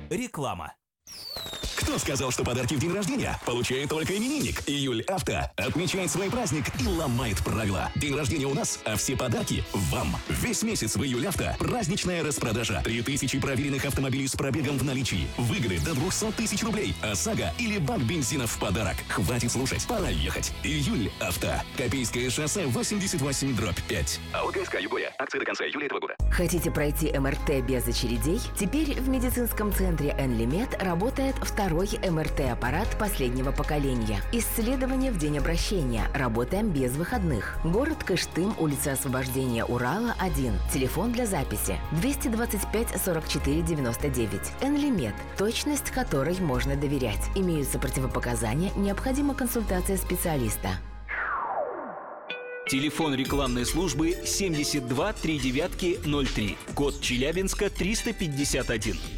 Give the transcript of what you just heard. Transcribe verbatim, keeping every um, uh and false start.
Реклама. Кто сказал, что подарки в день рождения получает только именинник? Июль Авто отмечает свой праздник и ломает правила. День рождения у нас, а все подарки вам. Весь месяц в Июль Авто праздничная распродажа. три тысячи проверенных автомобилей с пробегом в наличии. Выгоды до двухсот тысяч рублей. ОСАГО или бак бензина в подарок. Хватит слушать, пора ехать. Июль Авто. Копейское шоссе восемьдесят восемь дробь пять. АО-ГСК Югория. Акция до конца июля этого года. Хотите пройти эм эр тэ без очередей? Теперь в медицинском центре Энлимед работает второй эм эр тэ-аппарат последнего поколения. Исследование в день обращения. Работаем без выходных. Город Кыштым, улица Освобождения Урала, один. Телефон для записи двести двадцать пять сорок четыре девяносто девять. Энлимед. Точность которой можно доверять. Имеются противопоказания, необходима консультация специалиста. Телефон рекламной службы семьдесят два три девятки ноль три. Код Челябинска триста пятьдесят один.